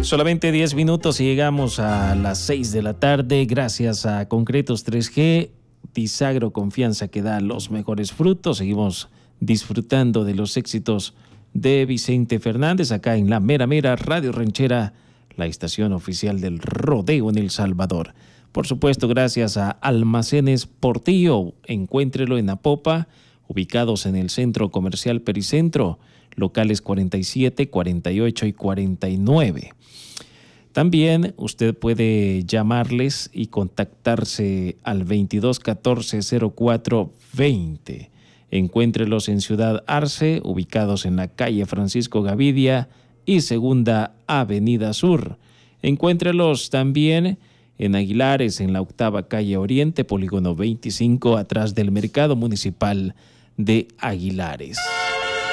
Solamente 10 minutos y llegamos a las 6 de la tarde gracias a Concretos 3G, Disagro, confianza que da los mejores frutos. Seguimos disfrutando de los éxitos de Vicente Fernández acá en la Mera Mera Radio Ranchera, la estación oficial del rodeo en El Salvador. Por supuesto, gracias a Almacenes Portillo, encuéntrelo en Apopa, ubicados en el Centro Comercial Pericentro, locales 47, 48 y 49. También usted puede llamarles y contactarse al 2214-0420. Encuéntrelos en Ciudad Arce, ubicados en la calle Francisco Gavidia y Segunda Avenida Sur. Encuéntrelos también en Aguilares, en la octava calle Oriente, polígono 25, atrás del Mercado Municipal de Aguilares.